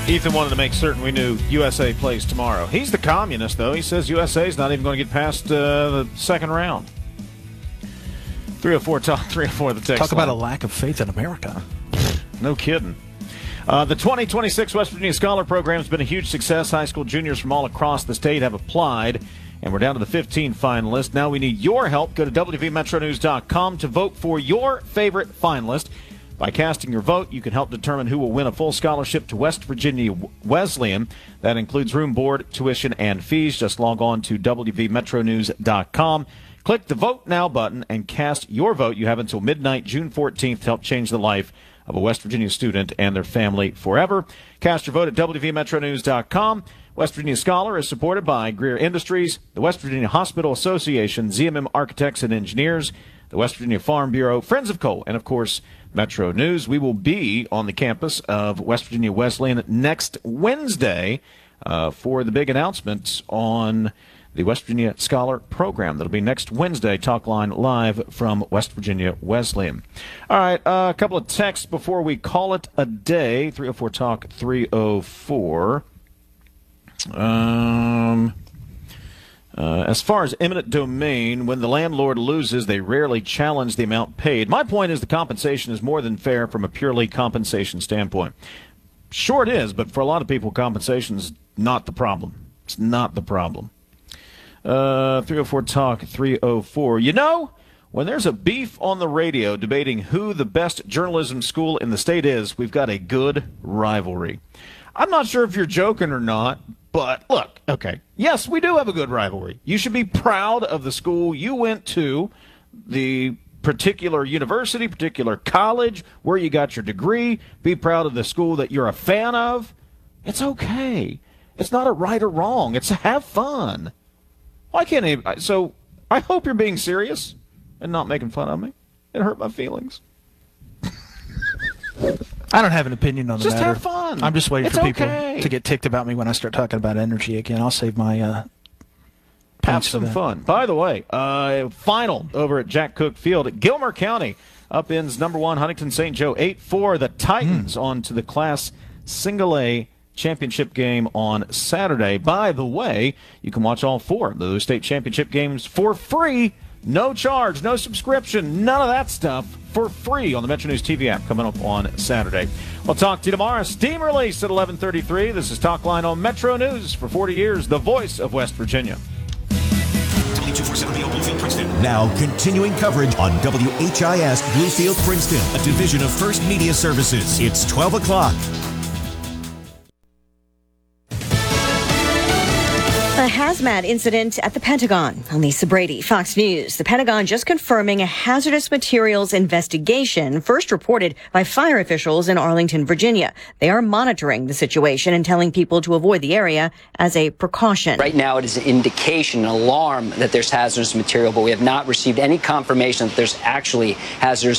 Ethan wanted to make certain we knew USA plays tomorrow. He's the communist, though. He says USA's not even going to get past the second round. 304 talk 304 the text. Talk about a lack of faith in America. No kidding. The 2026 West Virginia Scholar Program has been a huge success. High school juniors from all across the state have applied, and we're down to the 15 finalists. Now we need your help. Go to WVMetroNews.com to vote for your favorite finalist. By casting your vote, you can help determine who will win a full scholarship to West Virginia Wesleyan. That includes room, board, tuition, and fees. Just log on to WVMetroNews.com. Click the Vote Now button and cast your vote. You have until midnight, June 14th, to help change the life of a West Virginia student and their family forever. Cast your vote at WVMetroNews.com. West Virginia Scholar is supported by Greer Industries, the West Virginia Hospital Association, ZMM Architects and Engineers, the West Virginia Farm Bureau, Friends of Coal, and, of course, Metro News. We will be on the campus of West Virginia Wesleyan next Wednesday for the big announcement on the West Virginia Scholar Program. That'll be next Wednesday, Talk Line Live from West Virginia Wesleyan. All right, a couple of texts before we call it a day. 304 Talk 304. As far as eminent domain, when the landlord loses, they rarely challenge the amount paid. My point is the compensation is more than fair from a purely compensation standpoint. Sure it is, but for a lot of people, compensation is not the problem. It's not the problem. 304 Talk 304. You know, when there's a beef on the radio debating who the best journalism school in the state is, we've got a good rivalry. I'm not sure if you're joking or not, but look, okay, yes, we do have a good rivalry. You should be proud of the school you went to, the particular university, particular college, where you got your degree. Be proud of the school that you're a fan of. It's okay. It's not a right or wrong. It's have fun. Why can't anybody? So I hope you're being serious and not making fun of me. It hurt my feelings. I don't have an opinion on the matter. Just have fun. I'm just waiting for people to get ticked about me when I start talking about energy again. I'll save my have some fun. By the way, final over at Jack Cook Field at Gilmer County. Upends number 1 Huntington St. Joe 8-4. The Titans on to the Class Single A championship game on Saturday. By the way, you can watch all 4 of those state championship games for free. No charge, no subscription, none of that stuff, for free on the Metro News TV app coming up on Saturday. We'll talk to you tomorrow. Steam release at 11:33. This is Talk Line on Metro News for 40 years, the voice of West Virginia. Now continuing coverage on WHIS Bluefield Princeton, a division of First Media Services. It's 12 o'clock. A hazmat incident at the Pentagon. I'm Lisa Brady, Fox News. The Pentagon just confirming a hazardous materials investigation, first reported by fire officials in Arlington, Virginia. They are monitoring the situation and telling people to avoid the area as a precaution. Right now, it is an indication, an alarm that there's hazardous material, but we have not received any confirmation that there's actually hazardous